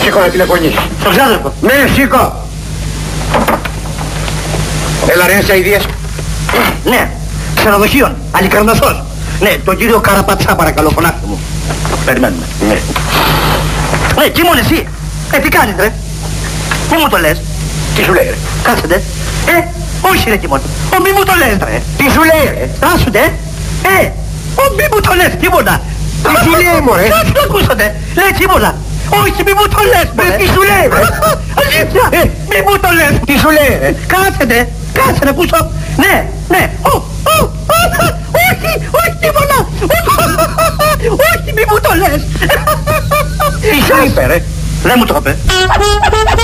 Σήκω να τηλεφωνήσεις. Στον ξάδερφο. Ναι, σήκω. Έλα ρε, αηδίες. Ναι, ξενοδοχείων, Αλικαρνασσός. Ναι, τον κύριο Καραπατσά παρακαλώ, φωνάξτε μου. Περιμένουμε. Ναι. Ναι, Κίμων εσύ. Τι κάνεις ρε. Μη μου το λες. Τι σου λέει ρε. Κάτσετε. Όχι ρε Κίμων. Μη μου το λες ρε. Τι σου λέει ρε. Άσουνε. Μη μου το λες τίποτα. Τι σου λέει μωρέ. Δεν το ακούσατε. Λέει τίποτα. Όχι, μη μου το λες μωρέ. Τι σου λέει ρε. Αλήθεια. Μη μου το λες. Τι σου λέει ρε. Κάτσετε. Κάτσετε πούσο. Ναι, ναι. Όχι τίποτα. Όχι, μη μου το λες. Τι σου είπε ρε. Δεν μου το είπε.